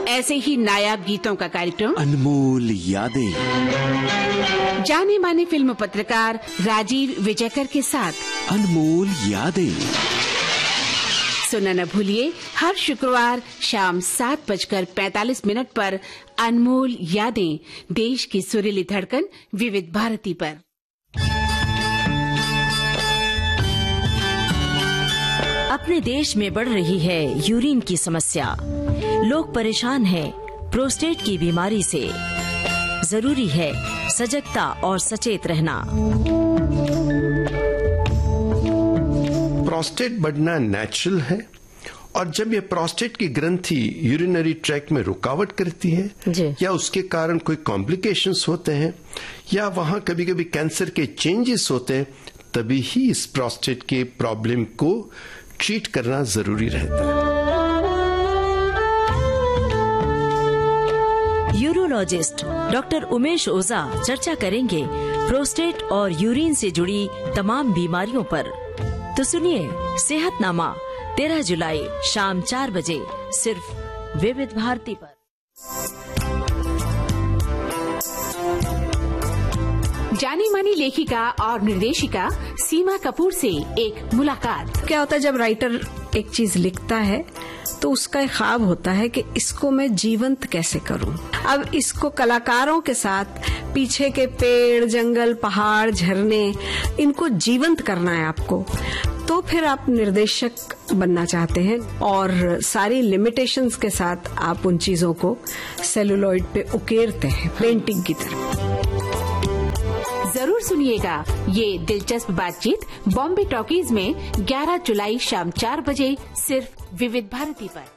ऐसे ही नायाब गीतों का कार्यक्रम अनमोल यादें, जाने माने फिल्म पत्रकार राजीव विजयकर के साथ अनमोल यादें सुनना न भूलिए हर शुक्रवार शाम 7:45 पर अनमोल यादें, देश की सुरीली धड़कन विविध भारती पर। अपने देश में बढ़ रही है यूरिन की समस्या। लोग परेशान हैं प्रोस्टेट की बीमारी से। जरूरी है सजगता और सचेत रहना। प्रोस्टेट बढ़ना नेचुरल है और जब ये प्रोस्टेट की ग्रंथि यूरिनरी ट्रैक्ट में रुकावट करती है या उसके कारण कोई कॉम्प्लिकेशंस होते हैं या वहां कभी कभी कैंसर के चेंजेस होते हैं, तभी ही इस प्रोस्टेट के प्रॉब्लम को ट्रीट करना जरूरी रहता है। यूरोलॉजिस्ट डॉक्टर उमेश ओझा चर्चा करेंगे प्रोस्टेट और यूरिन से जुड़ी तमाम बीमारियों पर। तो सुनिए सेहतनामा 13 जुलाई शाम 4 बजे सिर्फ विविध भारती पर। जानी मानी लेखिका और निर्देशिका सीमा कपूर से एक मुलाकात। क्या होता है जब राइटर एक चीज लिखता है तो उसका एक ख्वाब होता है कि इसको मैं जीवंत कैसे करूं। अब इसको कलाकारों के साथ पीछे के पेड़, जंगल, पहाड़, झरने, इनको जीवंत करना है आपको। तो फिर आप निर्देशक बनना चाहते हैं और सारी लिमिटेशंस के साथ आप उन चीजों को सेलुलॉइड पे उकेरते हैं पेंटिंग की तरह। जरूर सुनिएगा ये दिलचस्प बातचीत बॉम्बे टॉकीज में 11 जुलाई शाम 4 बजे सिर्फ विविध भारती पर।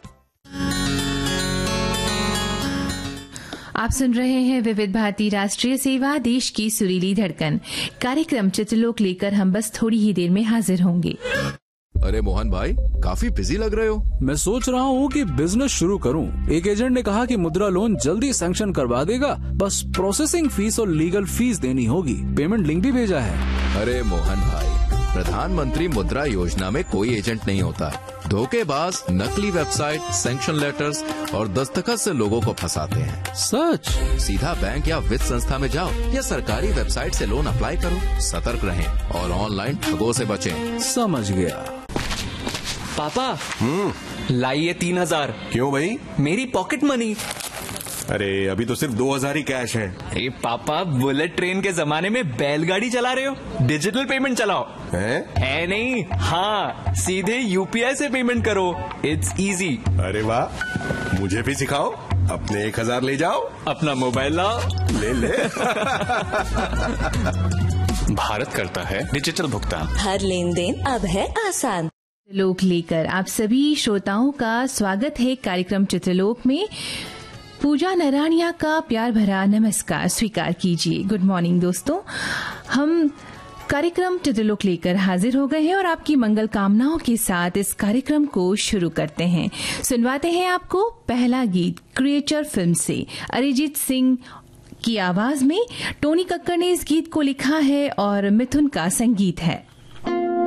आप सुन रहे हैं विविध भारती राष्ट्रीय सेवा, देश की सुरीली धड़कन। कार्यक्रम चित्रलोक लेकर हम बस थोड़ी ही देर में हाजिर होंगे। अरे मोहन भाई, काफी बिजी लग रहे हो। मैं सोच रहा हूँ कि बिजनेस शुरू करूँ। एक एजेंट ने कहा कि मुद्रा लोन जल्दी सैंक्शन करवा देगा, बस प्रोसेसिंग फीस और लीगल फीस देनी होगी। पेमेंट लिंक भी भेजा है। अरे मोहन भाई, प्रधानमंत्री मुद्रा योजना में कोई एजेंट नहीं होता। धोखेबाज नकली वेबसाइट, सैंक्शन लेटर्स और दस्तखत से लोगों को फंसाते हैं। सच? सीधा बैंक या वित्त संस्था में जाओ या सरकारी वेबसाइट से लोन अप्लाई करो। सतर्क रहें और ऑनलाइन ठगों से बचें। समझ गया। पापा, लाइए 3000। क्यों भाई? मेरी पॉकेट मनी। अरे अभी तो सिर्फ 2000 ही कैश है। अरे पापा, बुलेट ट्रेन के जमाने में बैलगाड़ी चला रहे हो? डिजिटल पेमेंट चलाओ। है नहीं? हाँ, सीधे यूपीआई से पेमेंट करो। It's easy. अरे वाह, मुझे भी सिखाओ। अपने 1000 ले जाओ, अपना मोबाइल लाओ, ले। भारत करता है डिजिटल भुगतान। हर लेन देन अब है आसान। चित्रलोक लेकर आप सभी श्रोताओं का स्वागत है कार्यक्रम चित्रलोक में। पूजा नरानिया का प्यार भरा नमस्कार स्वीकार कीजिए। गुड मॉर्निंग दोस्तों, हम कार्यक्रम चित्रलोक लेकर हाजिर हो गए हैं और आपकी मंगल कामनाओं के साथ इस कार्यक्रम को शुरू करते हैं। सुनवाते हैं आपको पहला गीत क्रिएचर फिल्म से। अरिजीत सिंह की आवाज में टोनी कक्कड़ ने इस गीत को लिखा है और मिथुन का संगीत है।